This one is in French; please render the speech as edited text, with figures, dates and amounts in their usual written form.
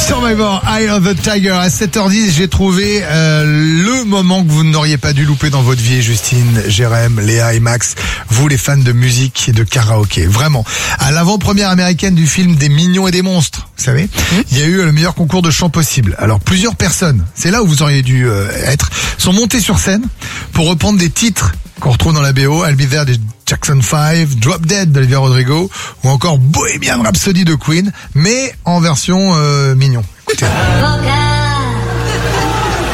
Survivor, Eye of the Tiger. À 7h10, j'ai trouvé le moment que vous n'auriez pas dû louper dans votre vie, Justine, Jérém, Léa et Max. Vous, les fans de musique et de karaoké. Vraiment. À l'avant-première américaine du film Des Mignons et des Monstres, vous savez, il y a eu le meilleur concours de chant possible. Alors, plusieurs personnes, c'est là où vous auriez dû être, sont montées sur scène pour reprendre des titres qu'on retrouve dans la BO, I'll Be There des Jackson 5, Drop Dead d'Olivia Rodrigo, ou encore Bohemian Rhapsody de Queen, mais en version mignon. Écoutez.